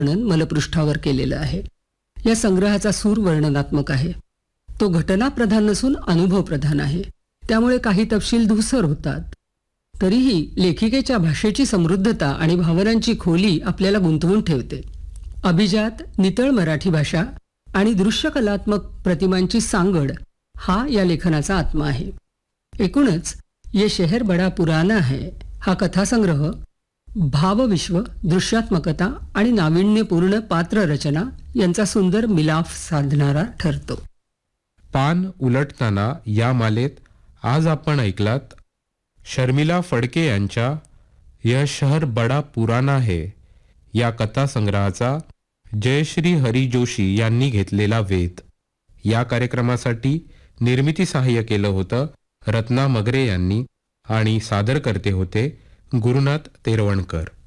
वर्णन मलपृष्ठावर केलेलं आहे. या संग्रहाचा सूर वर्णनात्मक आहे. तो घटनाप्रधान नसून अनुभवप्रधान आहे. त्यामुळे काही तपशील धूसर होतात. तरीही लेखिकेच्या भाषेची समृद्धता आणि भावनांची खोली आपल्याला गुंतवून ठेवते. अभिजात नितळ मराठी भाषा आणि दृश्यकलात्मक प्रतिमांची सांगड हा या लेखनाचा आत्मा आहे. एकूणच ये शहर बडा पुराना है हा कथासंग्रह भावविश्व, दृश्यात्मकता आणि नाविन्यपूर्ण पात्ररचना यांचा सुंदर मिलाफ साधणारा ठरतो. पान उलटताना या मालेत आज आपण ऐकलात शर्मिला फडके यांच्या यह शहर बडा पुराना है या कथासंग्रहाचा जयश्री हरी जोशी यांनी घेतलेला वेध. या कार्यक्रमासाठी निर्मिती सहाय्य केलं होतं रत्ना मगरे यांनी आणि सादर करते होते गुरुनाथ तेरवणकर.